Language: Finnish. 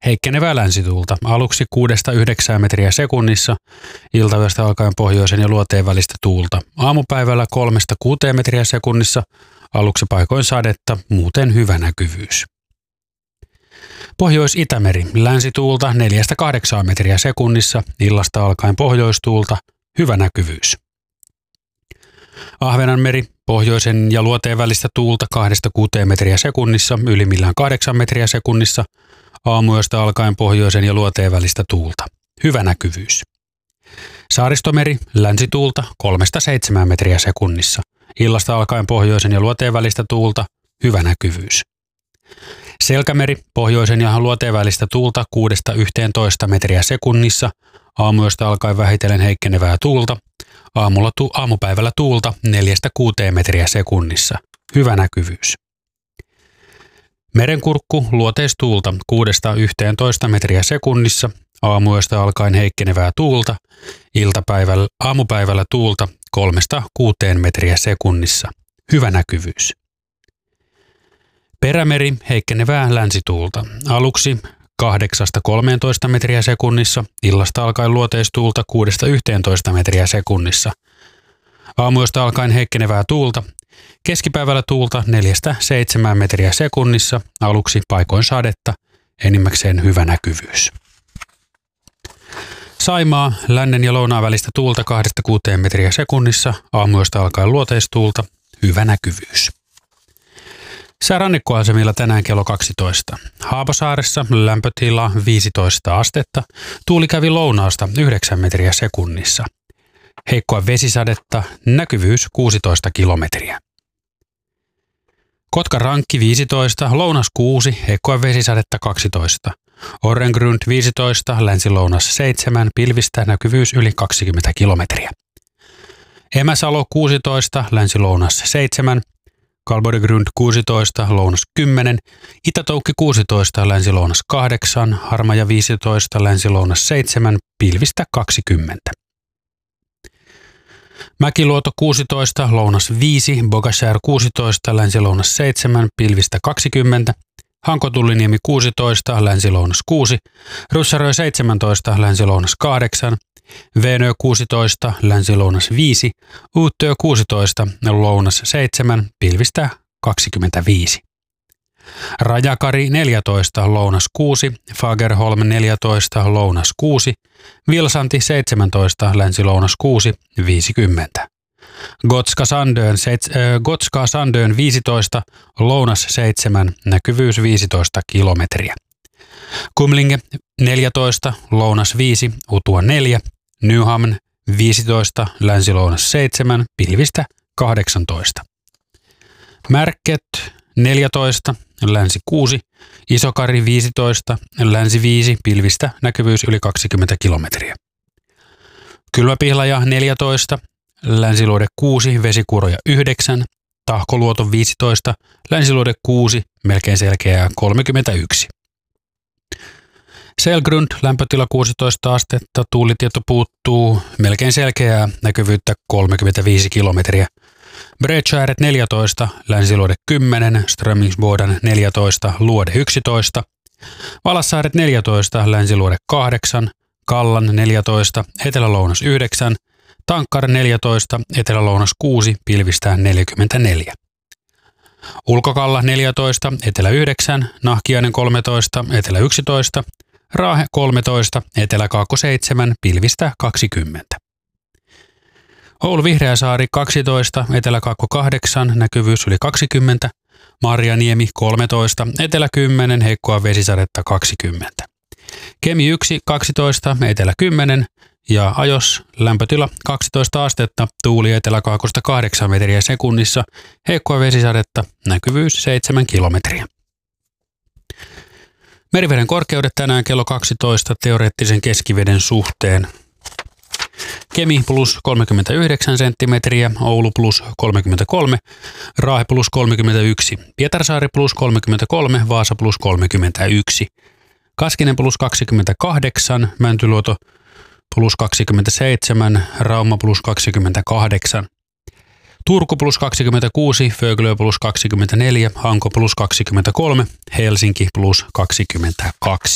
Heikkenevää länsituulta. Aluksi 6-9 metriä sekunnissa. Iltayöstä alkaen pohjoisen ja luoteen välistä tuulta. Aamupäivällä 3-6 metriä sekunnissa. Aluksi paikoin sadetta, muuten hyvä näkyvyys. Pohjois-Itämeri. Länsituulta 4-8 metriä sekunnissa. Illasta alkaen pohjoistuulta. Hyvä näkyvyys. Ahvenanmeri. Pohjoisen ja luoteen välistä tuulta 2-6 metriä sekunnissa. Ylimmillään 8 metriä sekunnissa. Aamuyöstä alkaen pohjoisen ja luoteen välistä tuulta. Hyvä näkyvyys. Saaristomeri. Länsituulta 3-7 metriä sekunnissa. Illasta alkaen pohjoisen ja luoteen välistä tuulta. Hyvä näkyvyys. Selkämeri. Pohjoisen ja luoteen välistä tuulta 6-11 metriä sekunnissa. Aamuyöstä alkaen vähitellen heikkenevää tuulta. Aamupäivällä tuulta 4-6 metriä sekunnissa. Hyvä näkyvyys. Merenkurkku. Luoteistuulta 6-11 metriä sekunnissa. Aamuyöstä alkaen heikkenevää tuulta. Aamupäivällä tuulta 3-6 metriä sekunnissa. Hyvä näkyvyys. Perämeri. Heikkenevää länsituulta. Aluksi 8-13 metriä sekunnissa. Illasta alkaen luoteistuulta 6-11 metriä sekunnissa. Aamuyöstä alkaen heikkenevää tuulta. Keskipäivällä tuulta 4-7 metriä sekunnissa. Aluksi paikoin sadetta. Enimmäkseen hyvä näkyvyys. Saimaa. Lännen ja lounaan välistä tuulta 2-6 metriä sekunnissa. Aamuyöstä alkaen luoteistuulta. Hyvä näkyvyys. Säärannikkoasemilla tänään kello 12. Haapasaaressa lämpötila 15 astetta. Tuuli kävi lounaasta 9 metriä sekunnissa. Heikkoa vesisadetta. Näkyvyys 16 kilometriä. Kotka-Rankki 15, lounas 6, heikkoa vesisadetta 12. Orrengrund 15, länsi-lounas 7, pilvistä, näkyvyys yli 20 kilometriä. Emäsalo 16, länsi-lounas 7. Kalbodegrund 16, lounas 10, Itä-Toukki 16, länsi-lounas 8, Harmaja 15, länsi-lounas 7, pilvistä 20. Mäkiluoto 16, lounas 5, Bogashär 16, länsi-lounas 7, pilvistä 20, Hankotulliniemi 16, länsi-lounas 6, Ryssärö 17, länsi-lounas 8, Veenö 16, länsi-lounas 5, Uuttöö 16, lounas 7, pilvistä 25. Rajakari 14, lounas 6, Fagerholm 14, lounas 6, Vilsanti 17, länsi-lounas 6, 50. Gotska Sandön 15, lounas 7, näkyvyys 15 kilometriä. Kumlinge 14, lounas 5, Utua 4, Nyhamn 15, länsi-lounas 7, pilvistä 18. Märket 14, länsi 6, Isokari 15, länsi 5, pilvistä, näkyvyys yli 20 kilometriä. Kylmäpihlaja 14, länsiluode 6, vesikuroja 9, Tahkoluoto 15, länsiluode 6, melkein selkeää 31. Selgrund, lämpötila 16 astetta, tuulitieto puuttuu, melkein selkeää, näkyvyyttä 35 kilometriä. Bredskäret 14, länsiluode 10, Strömingsboden 14, luode 11, Valassaaret 14, länsiluode 8, Kallan 14, etelä-lounas 9, Tankkar 14, etelä-lounas 6, pilvistään 44. Ulkokalla 14, etelä 9, Nahkiainen 13, etelä 11, Raahe 13, etelä-kaakko 7, pilvistä 20. Oulu Vihreäsaari 12, etelä-kaakko 8, näkyvyys yli 20, Marjaniemi 13, etelä 10, heikkoa vesisadetta 20. Kemi 1, 12, etelä 10 ja Ajos, lämpötila 12 astetta, tuuli etelä-kaakosta 8 metriä sekunnissa, heikkoa vesisadetta, näkyvyys 7 kilometriä. Meriveden korkeudet tänään kello 12 teoreettisen keskiveden suhteen. Kemi plus 39 senttimetriä, Oulu plus 33, Raahe plus 31, Pietarsaari plus 33, Vaasa plus 31, Kaskinen plus 28, Mäntyluoto plus 27, Rauma plus 28, Turku plus 26, Föglö plus 24, Hanko plus 23, Helsinki plus 22.